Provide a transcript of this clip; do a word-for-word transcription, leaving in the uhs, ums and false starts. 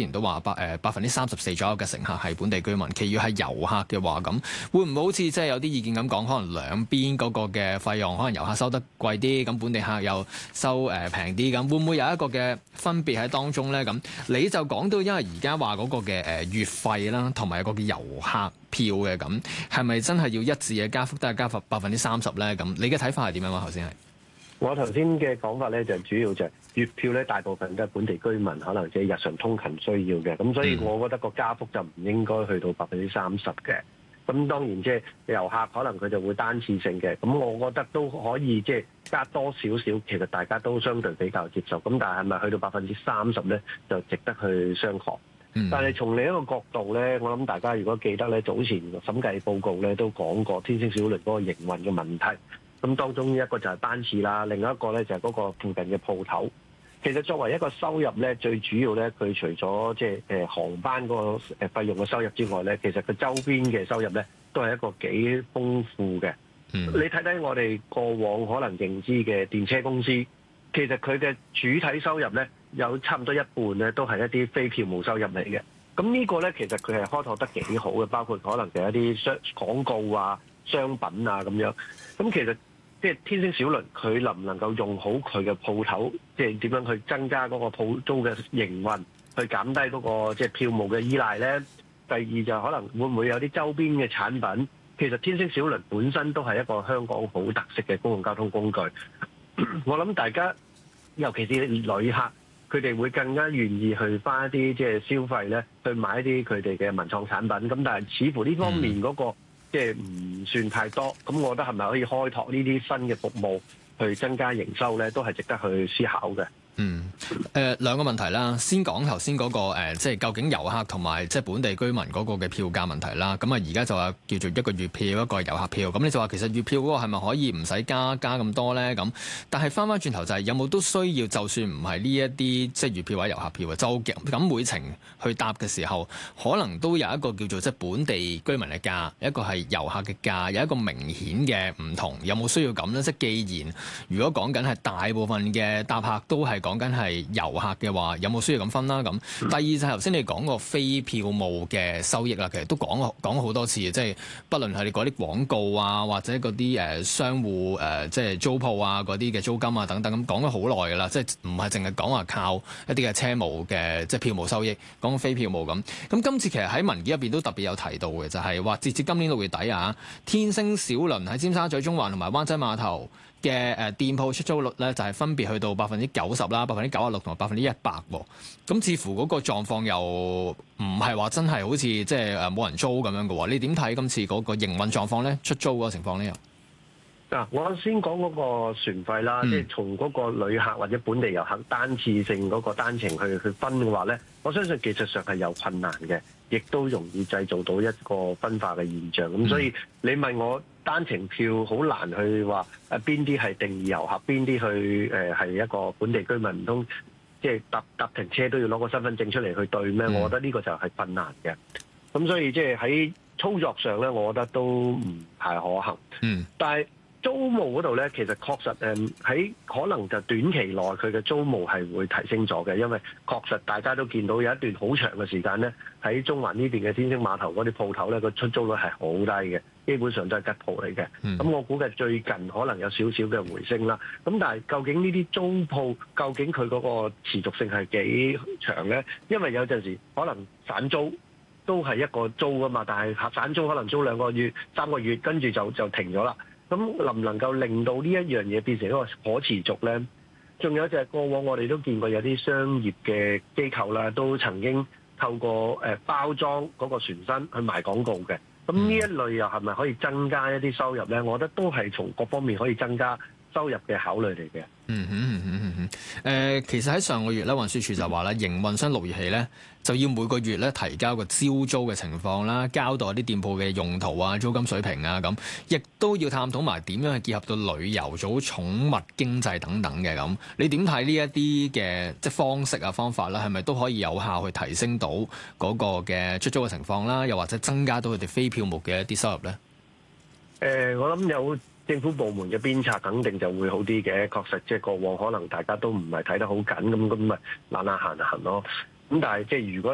年都話百誒百分之三十四左右嘅乘客係本地居民，其餘係遊客嘅話，咁會唔會好似即係有啲意見咁講，可能兩邊嗰個嘅費用，可能遊客收得貴啲，咁本地客又收誒平啲，咁會唔會有一個嘅分別喺當中咧？咁你就講到，因為而家話嗰個嘅誒月費啦，同埋有個嘅遊客票嘅，咁係咪真係要一致嘅加幅都係加百分之三十咧？咁你嘅睇法係點樣啊？頭先係。 我頭先嘅講法咧，就主要就係月票咧，大部分都係本地居民，可能即係日常通勤需要嘅，咁所以我覺得個加幅就唔應該去到百分之三十嘅。咁當然即係遊客可能佢就會單次性嘅，咁我覺得都可以即係加多少少，其實大家都相對比較接受。咁但係係咪去到百分之三十咧，就值得去商榷。嗯、但係從另一個角度咧，我諗大家如果記得咧，早前審計報告咧都講過天星小輪嗰個營運嘅問題。咁當中一個就係班次啦，另一個咧就係嗰個附近嘅鋪頭。其實作為一個收入咧，最主要咧，佢除咗即係誒航班嗰個誒費用嘅收入之外咧，其實佢周邊嘅收入咧都係一個幾豐富嘅。嗯、你睇睇我哋過往可能認知嘅電車公司，其實佢嘅主體收入咧有差唔多一半咧都係一啲非票務收入嚟嘅。咁呢個咧其實佢係開拓得幾好嘅，包括可能係一啲商廣告啊、商品啊咁樣。咁其實即係天星小輪，佢能唔能夠用好佢嘅鋪頭，即係點樣去增加嗰個鋪租嘅營運，去減低嗰個即係票務嘅依賴咧？第二就可能會唔會有啲周邊嘅產品？其實天星小輪本身都係一個香港好特色嘅公共交通工具。我諗大家，尤其是旅客，佢哋會更加願意去花一啲即係消費咧，去買一啲佢哋嘅文創產品。咁但係似乎呢方面嗰個，嗯即係唔算太多，咁我覺得係咪可以開拓呢啲新嘅服務去增加營收咧，都係值得去思考嘅。 嗯，誒、呃、兩個問題啦，先講頭先嗰個、呃、即係究竟遊客同埋即係本地居民嗰個嘅票價問題啦。咁啊，而家就話叫做一個月票一個遊客票。咁你就話其實月票嗰個係咪可以唔使加加咁多咧？咁但係翻翻轉頭就係有冇都需要，就算唔係呢一啲即係月票或者遊客票啊，就咁每程去搭嘅時候，可能都有一個叫做即係本地居民嘅價，一個係遊客嘅價，有一個明顯嘅唔同。有冇需要咁咧？即係既然如果講緊係大部分嘅搭客都係講緊係遊客嘅話，有冇需要咁分啦？咁第二就係頭先你講個非票務嘅收益啦，其實都講講咗好多次，即係不論係你嗰啲廣告啊，或者嗰啲誒商戶誒、呃、即係租鋪啊嗰啲嘅租金啊等等，咁講咗好耐噶啦，即係唔係淨係講話靠一啲嘅車務嘅即係票務收益，講非票務咁。咁今次其實喺文件入邊都特別有提到嘅，就係話截至今年六月底啊，天星小輪喺尖沙咀、中環同埋灣仔碼頭嘅誒店鋪出租率咧，就係分別去到百分之九十啦、百分之九十六同埋百分之一百喎。咁似乎嗰個狀況又唔係話真係好似即係誒冇人租咁樣嘅喎。你點睇今次嗰個營運狀況咧？出租嗰個情況咧？又嗱，我先講嗰個船費啦，嗯、即係從嗰個旅客或者本地遊客單次性嗰個單程去去分嘅話咧，我相信技術上係有困難嘅，亦都容易製造到一個分化嘅現象。咁、嗯、所以你問我單程票好難去話誒邊啲係定義遊客，邊啲去誒係、呃、一個本地居民，唔通即係搭搭停車都要攞個身份證出嚟去對咩？嗯、我覺得呢個就係困難嘅。咁所以即係喺操作上咧，我覺得都唔太可行。嗯，但係租務嗰度咧，其實確實誒喺可能就短期內佢嘅租務係會提升咗嘅，因為確實大家都見到有一段好長嘅時間咧，喺中環呢邊嘅天星碼頭嗰啲鋪頭咧，個出租率係好低嘅，基本上都係吉鋪嚟嘅。咁、嗯、我估計最近可能有少少嘅回升啦。咁但係究竟呢啲租鋪究竟佢嗰個持續性係幾長咧？因為有陣時可能散租都係一個租㗎嘛，但係散租可能租兩個月、三個月，跟住就就停咗啦。咁能唔能夠令到呢一樣嘢變成一個可持續咧？仲有就係過往我哋都見過有啲商業嘅機構啦，都曾經透過誒包裝嗰個船身去賣廣告嘅。咁呢一類又係咪可以增加一啲收入咧？我覺得都係從各方面可以增加收入嘅考慮嚟嘅。 嗯哼嗯哼嗯哼。誒、呃，其實喺上個月咧，運輸署就話咧，營運商六月起咧就要每個月咧提交個招租嘅情況啦，交代啲店鋪嘅用途啊、租金水平啊咁，亦都要探討埋點樣去結合到旅遊、組寵物經濟等等嘅咁。你點睇呢一啲嘅即係方式啊、方法啦？係咪都可以有效去提升到嗰個嘅出租嘅情況啦？又或者增加到佢哋非票務嘅一啲收入咧？ 誒、呃，我諗有政府部門嘅鞭策肯定就會好啲嘅。確實即係過往可能大家都唔係睇得好緊咁，咁咪懶懶行行咯。咁但係即係如果